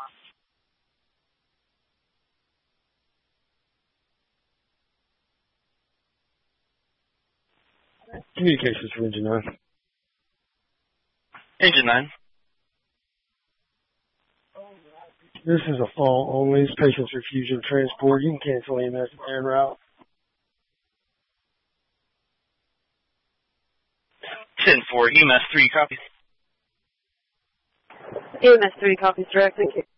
Communications for Engine 9. Engine 9. This is a fall only. Patients refuse of transport. You can cancel EMS and route. 10-4, EMS 3, copy. EMS 3 copies direct, thank you.